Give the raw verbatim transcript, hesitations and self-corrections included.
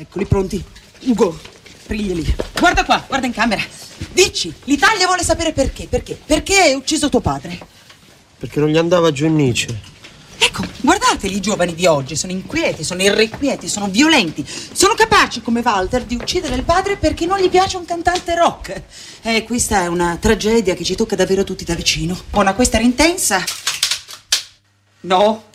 Eccoli pronti. Ugo, priglieli. Guarda qua, guarda in camera. Dici, l'Italia vuole sapere perché. Perché? Perché hai ucciso tuo padre? Perché non gli andava giù Nietzsche. Ecco, guardateli i giovani di oggi. Sono inquieti, sono irrequieti, sono violenti. Sono capaci, come Walter, di uccidere il padre perché non gli piace un cantante rock. E questa è una tragedia che ci tocca davvero tutti da vicino. Buona, questa era intensa? No.